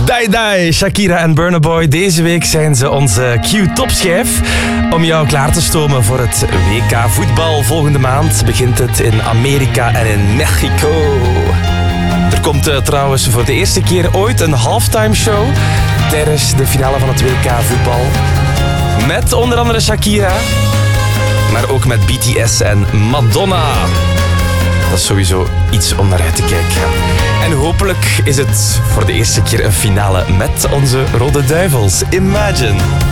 Dai, Shakira en Burna Boy. Deze week zijn ze onze Q-topschijf om jou klaar te stomen voor het WK voetbal. Volgende maand begint het in Amerika en in Mexico. Er komt trouwens voor de eerste keer ooit een halftime show tijdens de finale van het WK voetbal. Met onder andere Shakira, maar ook met BTS en Madonna. Dat is sowieso iets om naar uit te kijken. En hopelijk is het voor de eerste keer een finale met onze Rode Duivels. Imagine.